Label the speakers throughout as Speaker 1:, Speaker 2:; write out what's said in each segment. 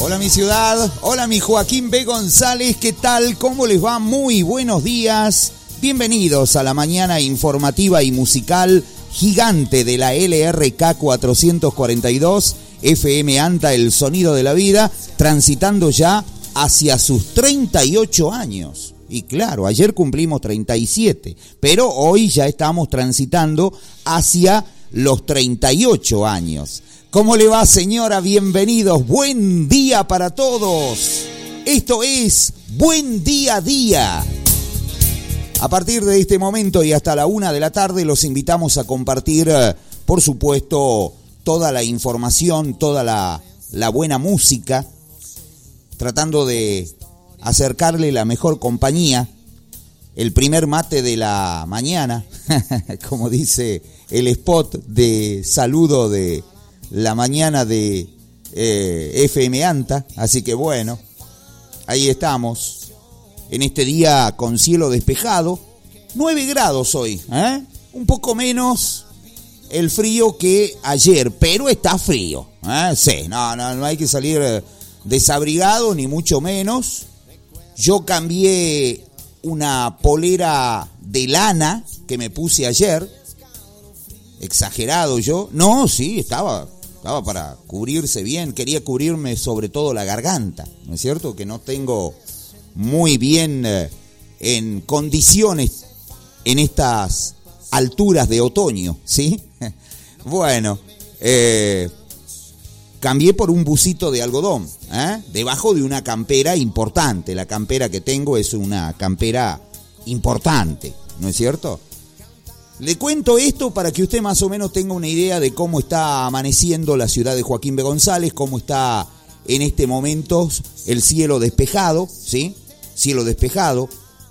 Speaker 1: Hola mi ciudad, hola mi Joaquín B. González, ¿qué tal? ¿Cómo les va? Muy buenos días. Bienvenidos a la mañana informativa y musical gigante de la LRK 442, FM ANTA, el sonido de la vida, transitando ya hacia sus 38 años. Y claro, ayer cumplimos 37, pero hoy ya estamos transitando hacia los 38 años. ¿Cómo le va, señora? Bienvenidos. Buen día para todos. Esto es Buen Día a Día. A partir de este momento y hasta la 1 de la tarde los invitamos a compartir, por supuesto, toda la información, toda la buena música, tratando de acercarle la mejor compañía, el primer mate de la mañana, como dice el spot de saludo de la mañana de FM ANTA. Así que bueno, ahí estamos, en este día con cielo despejado, 9 grados hoy, un poco menos el frío que ayer, pero está frío, sí, no hay que salir desabrigado, ni mucho menos. Yo cambié una polera de lana que me puse ayer, exagerado yo, no, sí, estaba para cubrirse bien, quería cubrirme sobre todo la garganta, ¿no es cierto? Que no tengo muy bien en condiciones en estas alturas de otoño, ¿sí? Bueno, cambié por un busito de algodón, debajo de una campera importante. La campera que tengo es una campera importante, ¿no es cierto? Le cuento esto para que usted más o menos tenga una idea de cómo está amaneciendo la ciudad de Joaquín B. González, cómo está en este momento el cielo despejado, ¿sí? Cielo despejado,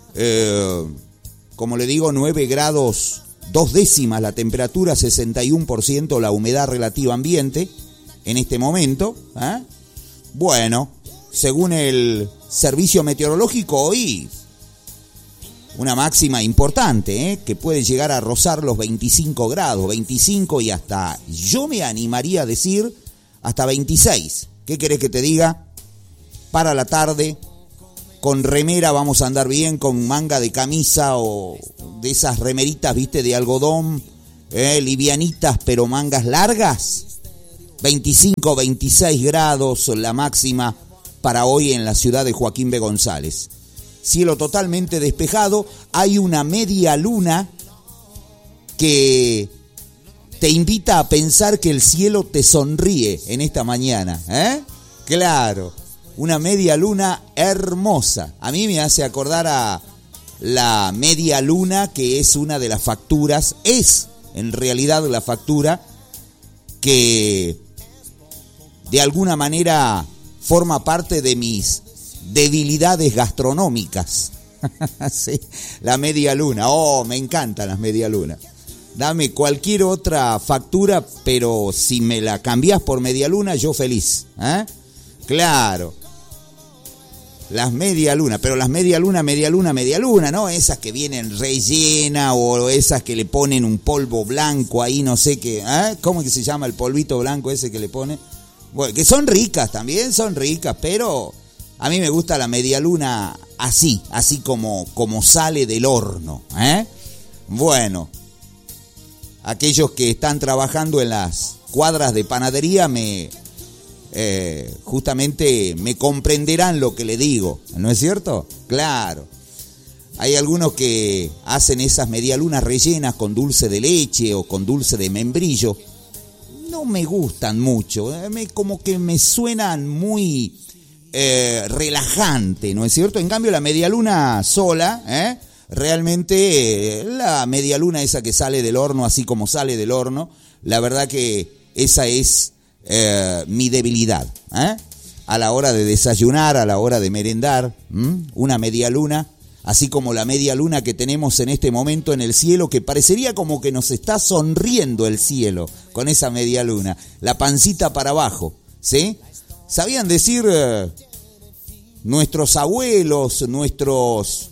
Speaker 1: como le digo, 9 grados 2 décimas la temperatura, 61% la humedad relativa ambiente en este momento. Bueno, según el servicio meteorológico, hoy una máxima importante, que puede llegar a rozar los 25 grados, 25 y hasta, yo me animaría a decir, hasta 26. ¿Qué querés que te diga? Para la tarde, con remera vamos a andar bien, con manga de camisa o de esas remeritas, viste, de algodón, livianitas pero mangas largas. 25, 26 grados la máxima para hoy en la ciudad de Joaquín B. González. Cielo totalmente despejado, hay una media luna que te invita a pensar que el cielo te sonríe en esta mañana, Claro, una media luna hermosa. A mí me hace acordar a la media luna, que es una de las facturas, es en realidad la factura que de alguna manera forma parte de mis debilidades gastronómicas. Sí, la media luna. Oh, me encantan las media lunas. Dame cualquier otra factura, pero si me la cambiás por media luna, yo feliz. Claro. Las media luna, pero las media luna, ¿no? Esas que vienen rellena o esas que le ponen un polvo blanco ahí, no sé qué. ¿Cómo es que se llama el polvito blanco ese que le pone? Bueno, que son ricas, también son ricas, pero a mí me gusta la media luna así como sale del horno, Bueno, aquellos que están trabajando en las cuadras de panadería justamente me comprenderán lo que le digo, ¿no es cierto? Claro. Hay algunos que hacen esas medialunas rellenas con dulce de leche o con dulce de membrillo. No me gustan mucho, como que me suenan muy relajante, ¿no es cierto? En cambio la medialuna sola, realmente la medialuna esa que sale del horno, así como sale del horno, la verdad que esa es mi debilidad, a la hora de desayunar, a la hora de merendar, una medialuna, así como la media luna que tenemos en este momento en el cielo, que parecería como que nos está sonriendo el cielo con esa media luna, la pancita para abajo, ¿sí? ¿Sabían decir nuestros abuelos, nuestros,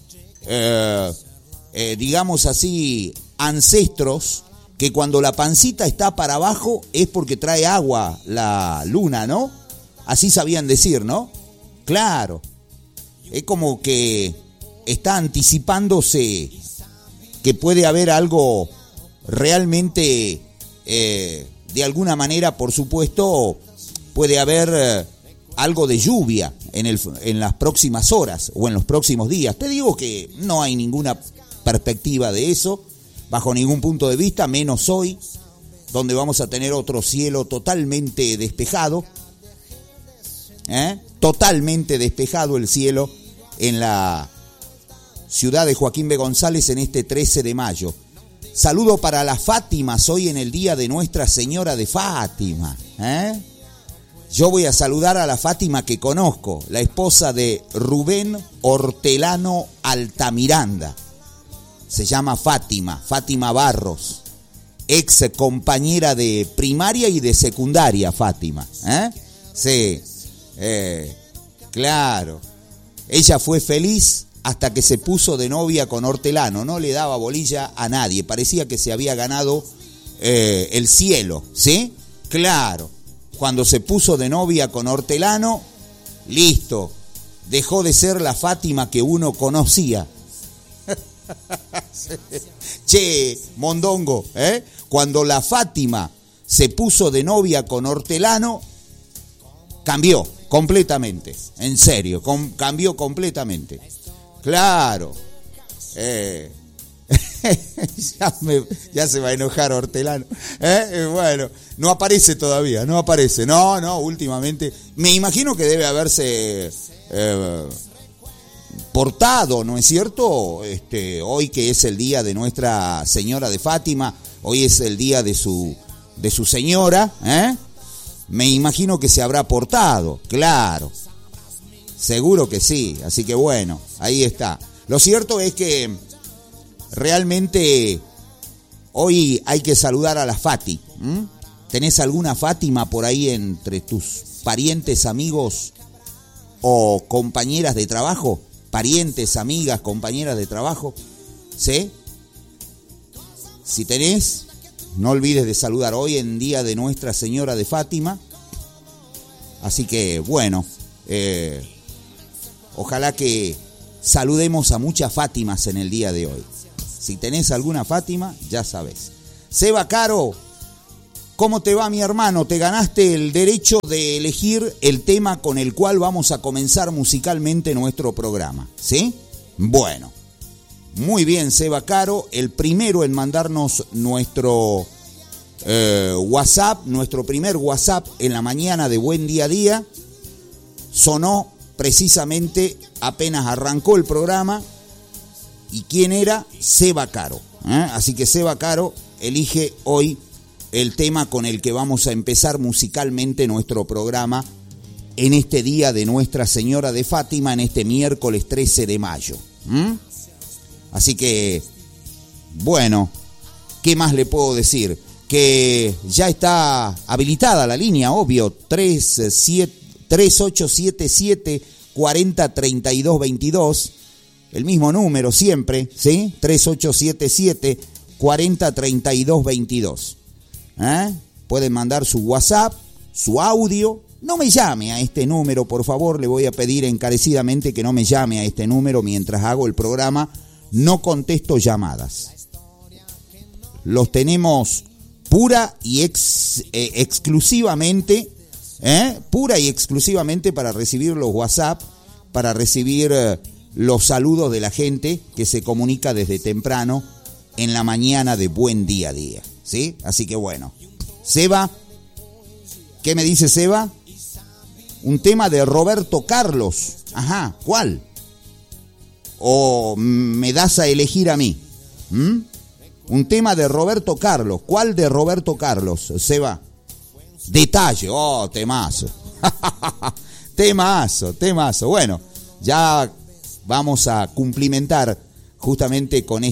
Speaker 1: digamos así, ancestros, que cuando la pancita está para abajo es porque trae agua la luna, ¿no? Así sabían decir, ¿no? Claro. Es como que está anticipándose que puede haber algo realmente, de alguna manera, por supuesto, puede haber algo de lluvia en las próximas horas o en los próximos días. Te digo que no hay ninguna perspectiva de eso, bajo ningún punto de vista, menos hoy, donde vamos a tener otro cielo totalmente despejado, totalmente despejado el cielo en la ciudad de Joaquín B. González en este 13 de mayo. Saludo para las Fátimas hoy en el día de Nuestra Señora de Fátima. Yo voy a saludar a la Fátima que conozco, la esposa de Rubén Hortelano Altamiranda. Se llama Fátima Barros, ex compañera de primaria y de secundaria, Fátima. Sí, claro. Ella fue feliz hasta que se puso de novia con Hortelano, no le daba bolilla a nadie, parecía que se había ganado el cielo, ¿sí? Claro, cuando se puso de novia con Hortelano, listo, dejó de ser la Fátima que uno conocía. Che, mondongo, cuando la Fátima se puso de novia con Hortelano, cambió completamente, en serio, cambió completamente. Claro, ya se va a enojar Hortelano. Bueno, no aparece todavía, no, últimamente. Me imagino que debe haberse portado, ¿no es cierto? Hoy que es el día de Nuestra Señora de Fátima, hoy es el día de su señora, me imagino que se habrá portado, claro. Seguro que sí, así que bueno, ahí está. Lo cierto es que realmente hoy hay que saludar a la Fati. ¿Tenés alguna Fátima por ahí entre tus parientes, amigos o compañeras de trabajo? Parientes, amigas, compañeras de trabajo, ¿sí? Si tenés, no olvides de saludar hoy en día de Nuestra Señora de Fátima. Así que bueno, ojalá que saludemos a muchas Fátimas en el día de hoy. Si tenés alguna Fátima, ya sabes. Seba Caro, ¿cómo te va, mi hermano? Te ganaste el derecho de elegir el tema con el cual vamos a comenzar musicalmente nuestro programa, ¿sí? Bueno, muy bien, Seba Caro, el primero en mandarnos nuestro WhatsApp, nuestro primer WhatsApp en la mañana de Buen Día a Día, sonó precisamente apenas arrancó el programa. ¿Y quién era? Seba Caro. Así que Seba Caro elige hoy el tema con el que vamos a empezar musicalmente nuestro programa en este día de Nuestra Señora de Fátima, en este miércoles 13 de mayo. Así que, bueno, ¿qué más le puedo decir? Que ya está habilitada la línea, obvio, 3877 4032 22, el mismo número siempre, ¿sí? 3877 4032 22. Pueden mandar su WhatsApp, su audio. No me llame a este número, por favor, le voy a pedir encarecidamente que no me llame a este número mientras hago el programa. No contesto llamadas. Los tenemos pura y exclusivamente, pura y exclusivamente para recibir los WhatsApp, para recibir los saludos de la gente que se comunica desde temprano en la mañana de Buen Día a Día, ¿sí? Así que bueno, Seba, ¿qué me dice Seba? Un tema de Roberto Carlos. Ajá, ¿cuál? ¿O me das a elegir a mí? Un tema de Roberto Carlos. ¿Cuál de Roberto Carlos, Seba? Detalle. Oh, temazo. Temazo. Bueno, ya vamos a cumplimentar justamente con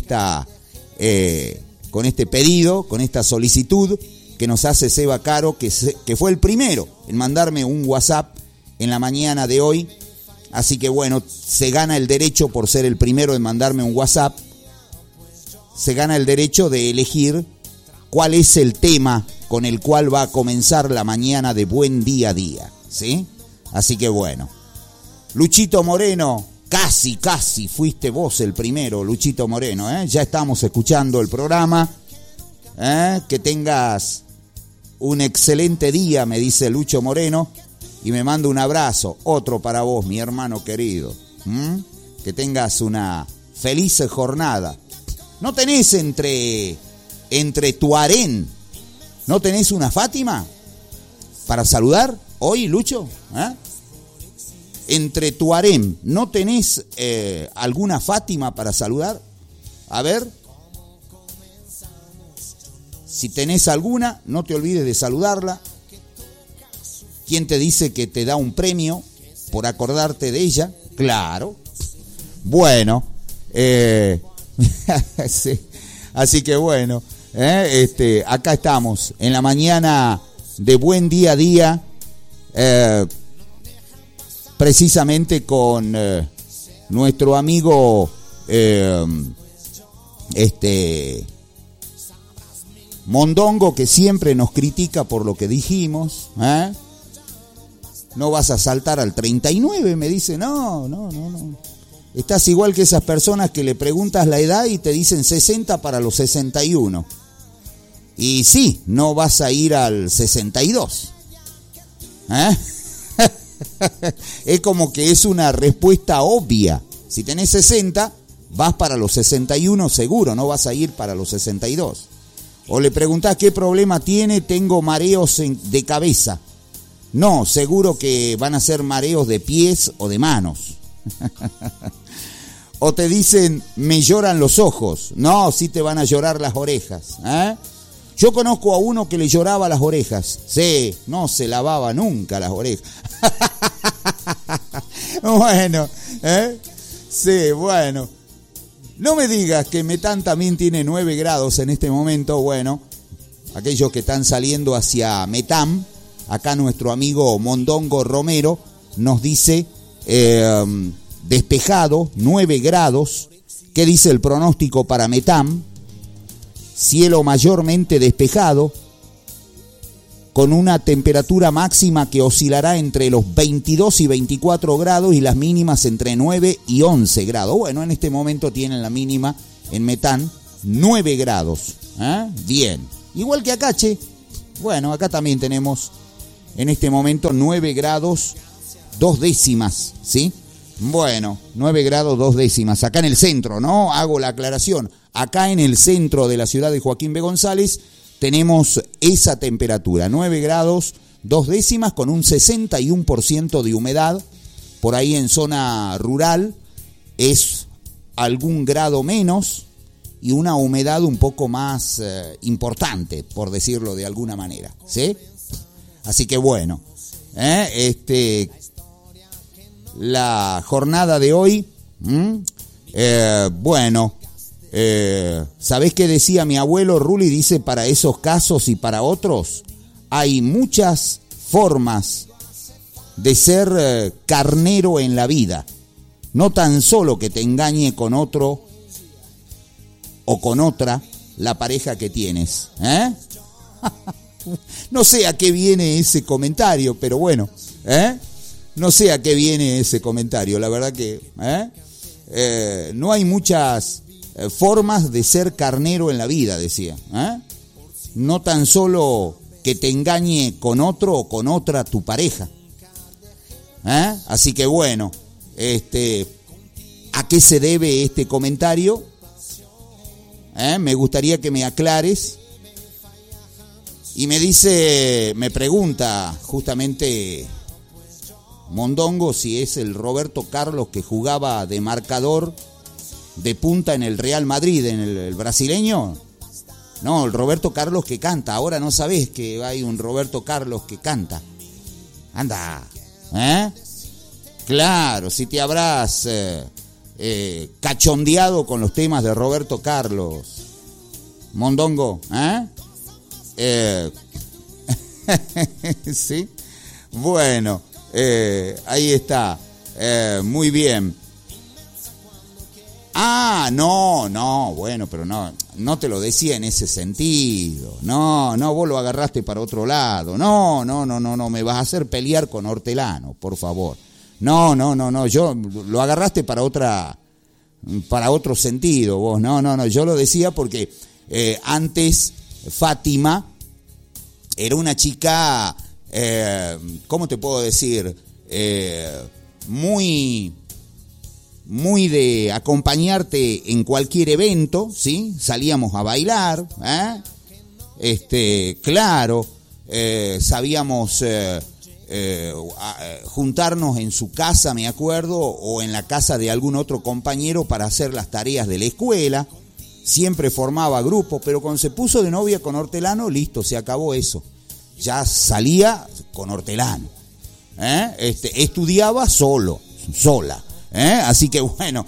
Speaker 1: con este pedido, con esta solicitud que nos hace Seba Caro, que fue el primero en mandarme un WhatsApp en la mañana de hoy. Así que bueno, se gana el derecho, por ser el primero en mandarme un WhatsApp, se gana el derecho de elegir cuál es el tema con el cual va a comenzar la mañana de Buen Día a Día, ¿sí? Así que bueno. Luchito Moreno, casi fuiste vos el primero, Luchito Moreno, ¿eh? Ya estamos escuchando el programa. Que tengas un excelente día, me dice Lucho Moreno, y me manda un abrazo, otro para vos, mi hermano querido. Que tengas una feliz jornada. ¿No tenés entre Tuarén, no tenés una Fátima para saludar hoy, Lucho? Entre Tuarén, ¿no tenés alguna Fátima para saludar? A ver, si tenés alguna, no te olvides de saludarla. ¿Quién te dice que te da un premio por acordarte de ella? Claro. Bueno, sí. Así que bueno, acá estamos en la mañana de Buen Día a Día, precisamente con nuestro amigo Mondongo, que siempre nos critica por lo que dijimos. No vas a saltar al 39, me dice. No. Estás igual que esas personas que le preguntas la edad y te dicen 60 para los 61. Y sí, no vas a ir al 62. Es como que es una respuesta obvia. Si tenés 60, vas para los 61 seguro, no vas a ir para los 62. O le preguntás qué problema tiene, tengo mareos de cabeza. No, seguro que van a ser mareos de pies o de manos. O te dicen, me lloran los ojos. No, sí te van a llorar las orejas. Yo conozco a uno que le lloraba las orejas. Sí, no se lavaba nunca las orejas. Bueno, sí, bueno. No me digas que Metán también tiene 9 grados en este momento. Bueno, aquellos que están saliendo hacia Metán, acá nuestro amigo Mondongo Romero nos dice despejado, 9 grados. ¿Qué dice el pronóstico para Metán? Cielo mayormente despejado, con una temperatura máxima que oscilará entre los 22 y 24 grados y las mínimas entre 9 y 11 grados. Bueno, en este momento tienen la mínima en Metán 9 grados. Bien. Igual que acá, che. Bueno, acá también tenemos en este momento 9 grados 2 décimas, ¿sí? Bueno, 9 grados 2 décimas. Acá en el centro, ¿no? Hago la aclaración. Acá en el centro de la ciudad de Joaquín B. González tenemos esa temperatura, 9 grados 2 décimas con un 61% de humedad. Por ahí en zona rural es algún grado menos y una humedad un poco más importante, por decirlo de alguna manera, ¿sí? Así que bueno, la jornada de hoy, bueno, ¿sabés qué decía mi abuelo Ruli? Dice, para esos casos y para otros hay muchas formas de ser carnero en la vida. No tan solo que te engañe con otro o con otra la pareja que tienes. No sé a qué viene ese comentario, pero bueno, no sé a qué viene ese comentario. La verdad que no hay muchas formas de ser carnero en la vida, decía. No tan solo que te engañe con otro o con otra tu pareja. Así que bueno, ¿a qué se debe este comentario? Me gustaría que me aclares. Y me pregunta justamente Mondongo si es el Roberto Carlos que jugaba de marcador de punta en el Real Madrid, en el brasileño. No, el Roberto Carlos que canta. Ahora no sabés que hay un Roberto Carlos que canta. Anda, Claro, si te habrás cachondeado con los temas de Roberto Carlos, Mondongo, ¿sí? Bueno, ahí está, muy bien. No, bueno, pero no te lo decía en ese sentido. No, vos lo agarraste para otro lado. No, me vas a hacer pelear con Hortelano, por favor. No, yo lo agarraste para otro sentido, vos. No, yo lo decía porque antes Fátima era una chica, ¿cómo te puedo decir? Muy de acompañarte en cualquier evento, ¿sí? Salíamos a bailar, claro, sabíamos juntarnos en su casa, me acuerdo, o en la casa de algún otro compañero para hacer las tareas de la escuela. Siempre formaba grupo, pero cuando se puso de novia con Hortelano, listo, se acabó eso. Ya salía con Hortelano. Estudiaba sola. Así que bueno,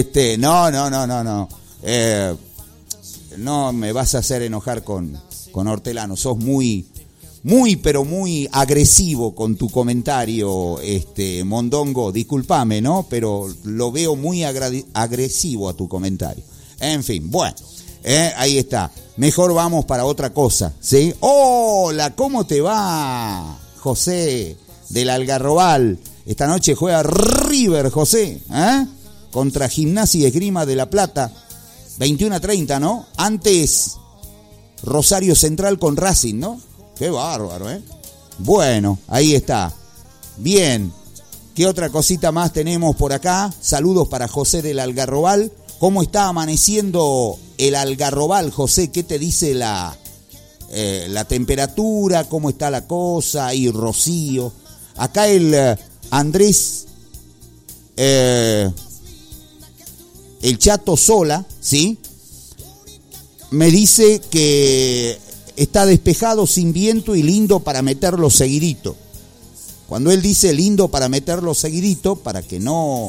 Speaker 1: no me vas a hacer enojar con Hortelano. Sos muy, pero muy agresivo con tu comentario, Mondongo. Discúlpame, ¿no? Pero lo veo muy agresivo a tu comentario. En fin, bueno, ahí está. Mejor vamos para otra cosa, ¿sí? Hola, ¿cómo te va, José del Algarrobal? Esta noche juega River, José, contra Gimnasia y Esgrima de La Plata, 21:30, ¿no? Antes Rosario Central con Racing, ¿no? Qué bárbaro, Bueno, ahí está. Bien, ¿qué otra cosita más tenemos por acá? Saludos para José del Algarrobal. ¿Cómo está amaneciendo el Algarrobal, José? ¿Qué te dice la temperatura? ¿Cómo está la cosa? Y Rocío. Acá el Andrés, el Chato Sola, ¿sí? Me dice que está despejado, sin viento y lindo para meterlo seguidito. Cuando él dice lindo para meterlo seguidito, para que no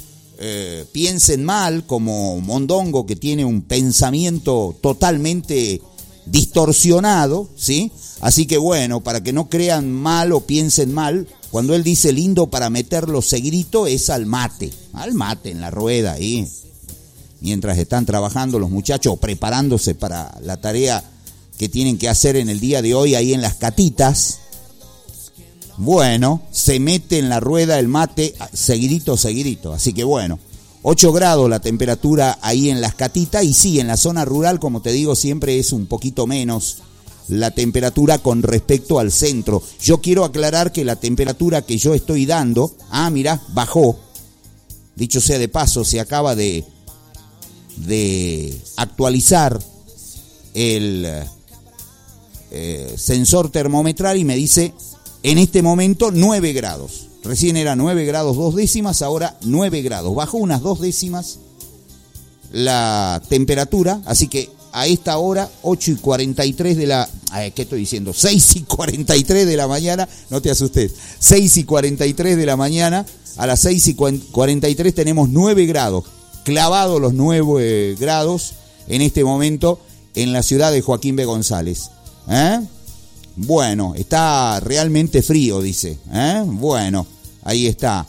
Speaker 1: piensen mal, como Mondongo, que tiene un pensamiento totalmente distorsionado, ¿sí? Así que bueno, para que no crean mal o piensen mal, cuando él dice lindo para meterlo seguidito, es al mate en la rueda ahí, mientras están trabajando los muchachos, preparándose para la tarea que tienen que hacer en el día de hoy ahí en las catitas. Bueno, se mete en la rueda el mate seguidito. Así que bueno, 8 grados la temperatura ahí en las catitas. Y sí, en la zona rural, como te digo, siempre es un poquito menos la temperatura con respecto al centro. Yo quiero aclarar que la temperatura que yo estoy dando, mirá, bajó. Dicho sea de paso, se acaba de actualizar el sensor termometral y me dice en este momento 9 grados. Recién era 9 grados 2 décimas, ahora 9 grados. Bajó unas 2 décimas la temperatura, así que a esta hora, 8:43 de la... ¿qué estoy diciendo? 6:43 de la mañana, no te asustes. 6:43 de la mañana, a las 6:43 tenemos 9 grados. Clavados los 9 grados en este momento en la ciudad de Joaquín B. González. Bueno, está realmente frío, dice. Bueno, ahí está.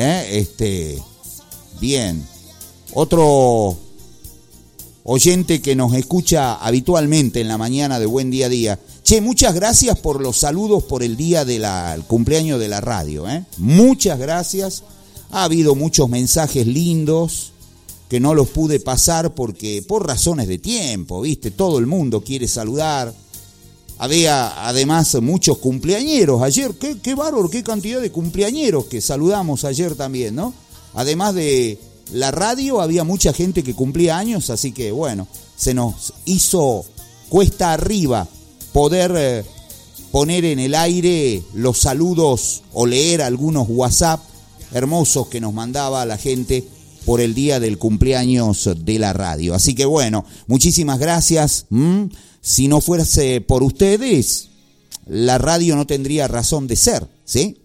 Speaker 1: Bien. Otro oyente que nos escucha habitualmente en la mañana de Buen Día a Día. Che, muchas gracias por los saludos por el día del cumpleaños de la radio. Muchas gracias. Ha habido muchos mensajes lindos que no los pude pasar porque por razones de tiempo, ¿viste? Todo el mundo quiere saludar. Había además muchos cumpleañeros ayer, qué bárbaro, qué cantidad de cumpleañeros que saludamos ayer también, ¿no? Además de la radio, había mucha gente que cumplía años, así que bueno, se nos hizo cuesta arriba poder poner en el aire los saludos o leer algunos WhatsApp hermosos que nos mandaba la gente por el día del cumpleaños de la radio. Así que bueno, muchísimas gracias. Si no fuese por ustedes, la radio no tendría razón de ser, ¿sí?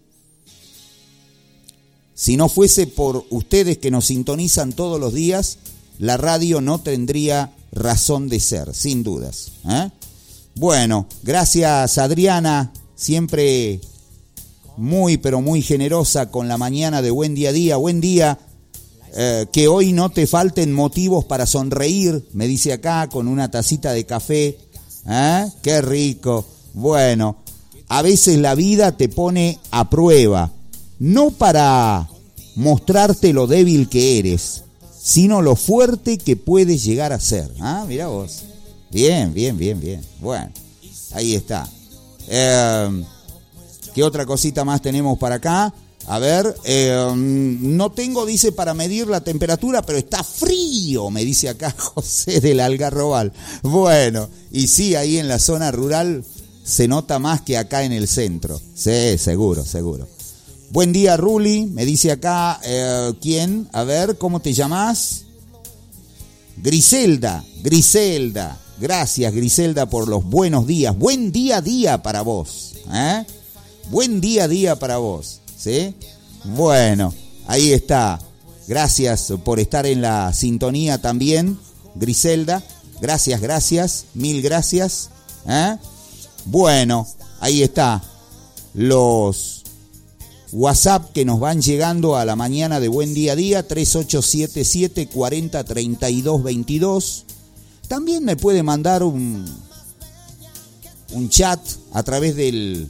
Speaker 1: Si no fuese por ustedes que nos sintonizan todos los días, la radio no tendría razón de ser, sin dudas. Bueno, gracias Adriana, siempre muy pero muy generosa con la mañana de Buen Día a Día. Buen día Que hoy no te falten motivos para sonreír, me dice acá, con una tacita de café. Qué rico. Bueno, a veces la vida te pone a prueba, no para mostrarte lo débil que eres, sino lo fuerte que puedes llegar a ser. Mirá vos. Bien. Bueno, ahí está. ¿Qué otra cosita más tenemos para acá? A ver, no tengo, dice, para medir la temperatura, pero está frío, me dice acá José del Algarrobal. Bueno, y sí, ahí en la zona rural se nota más que acá en el centro. Sí, seguro. Buen día, Ruli, me dice acá, ¿quién? A ver, ¿cómo te llamás? Griselda. Gracias, Griselda, por los buenos días. Buen día para vos. Buen día para vos. ¿Sí? Bueno, ahí está. Gracias por estar en la sintonía también, Griselda. Gracias. Mil gracias. Bueno, ahí está. Los WhatsApp que nos van llegando a la mañana de Buen Día a Día, 3877 40 32 22. También me puede mandar un chat a través del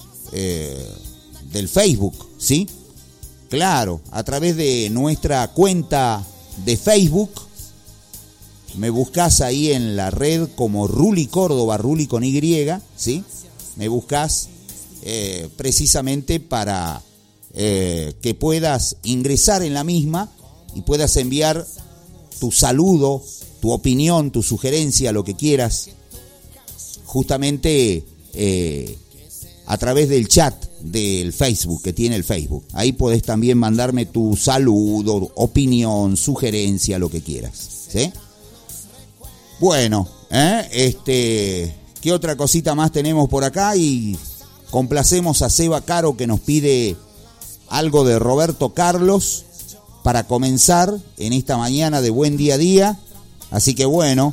Speaker 1: Facebook, ¿sí? Claro, a través de nuestra cuenta de Facebook. Me buscas ahí en la red como Ruli Córdoba, Ruli con Y, ¿sí? Me buscas precisamente para que puedas ingresar en la misma y puedas enviar tu saludo, tu opinión, tu sugerencia, lo que quieras, justamente a través del chat del Facebook, que tiene el Facebook. Ahí podés también mandarme tu saludo, opinión, sugerencia, lo que quieras, ¿sí? Bueno, ¿qué otra cosita más tenemos por acá? Y complacemos a Seba Caro, que nos pide algo de Roberto Carlos para comenzar en esta mañana de Buen Día a Día. Así que bueno,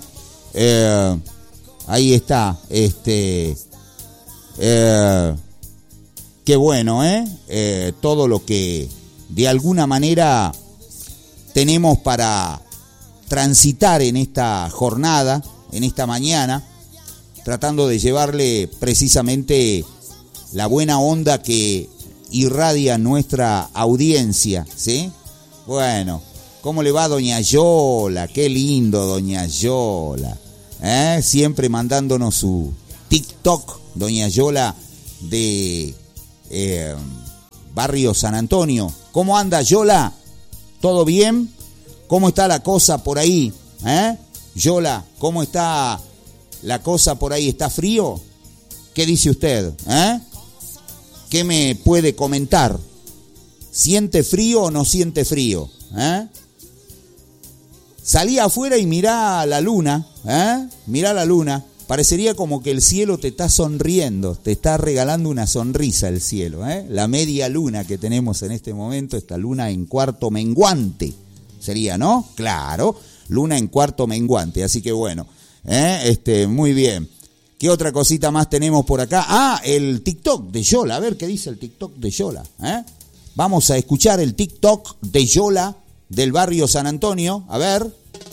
Speaker 1: ahí está, qué bueno, todo lo que de alguna manera tenemos para transitar en esta jornada, en esta mañana, tratando de llevarle precisamente la buena onda que irradia nuestra audiencia, ¿sí? Bueno, ¿cómo le va doña Yola? Qué lindo, doña Yola, siempre mandándonos su TikTok, doña Yola de Barrio San Antonio. ¿Cómo anda, Yola? ¿Todo bien? ¿Cómo está la cosa por ahí? Yola, ¿cómo está la cosa por ahí? ¿Está frío? ¿Qué dice usted? ¿Qué me puede comentar? ¿Siente frío o no siente frío? Salí afuera y mirá la luna, mirá la luna. Parecería como que el cielo te está sonriendo, te está regalando una sonrisa el cielo, La media luna que tenemos en este momento, esta luna en cuarto menguante, sería, ¿no? Claro, luna en cuarto menguante, así que bueno, muy bien. ¿Qué otra cosita más tenemos por acá? El TikTok de Yola, a ver qué dice el TikTok de Yola, Vamos a escuchar el TikTok de Yola del barrio San Antonio, a ver.